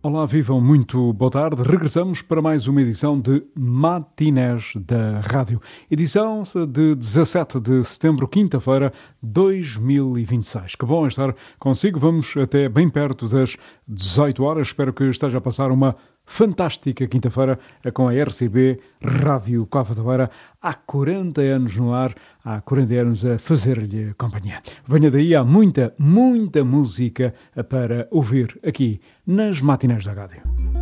Olá, vivam, muito boa tarde. Regressamos para mais uma edição de Matinés da Rádio. Edição de 17 de setembro, quinta-feira, 2026. Que bom estar consigo. Vamos até bem perto das 18 horas. Espero que esteja a passar uma fantástica quinta-feira com a RCB Rádio Cova da Beira. Há 40 anos no ar, há 40 anos a fazer-lhe companhia. Venha daí, há muita música para ouvir aqui nas Matinés da Rádio.